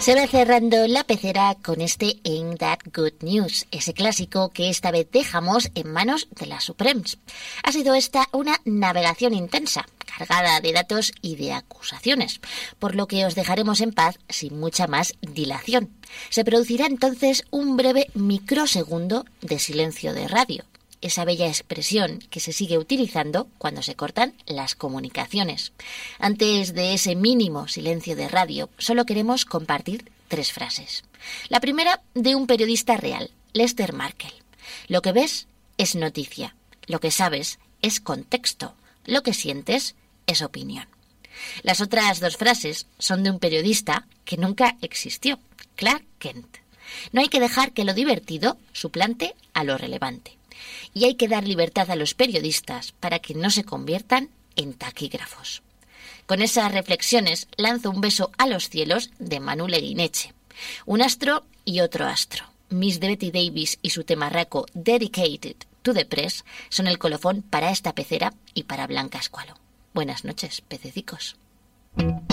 Se va cerrando la pecera con este Ain't That Good News, ese clásico que esta vez dejamos en manos de las Supremes. Ha sido esta una navegación intensa, cargada de datos y de acusaciones, por lo que os dejaremos en paz sin mucha más dilación. Se producirá entonces un breve microsegundo de silencio de radio, esa bella expresión que se sigue utilizando cuando se cortan las comunicaciones. Antes de ese mínimo silencio de radio, solo queremos compartir 3 frases. La primera de un periodista real, Lester Markle. Lo que ves es noticia, lo que sabes es contexto, lo que sientes es opinión. Las otras 2 frases son de un periodista que nunca existió, Clark Kent. No hay que dejar que lo divertido suplante a lo relevante. Y hay que dar libertad a los periodistas para que no se conviertan en taquígrafos. Con esas reflexiones lanzo un beso a los cielos de Manu Leguineche. Un astro y otro astro. Miss de Betty Davis y su temarraco Dedicated to the Press son el colofón para esta pecera y para Blanca Escualo. Buenas noches, pececicos.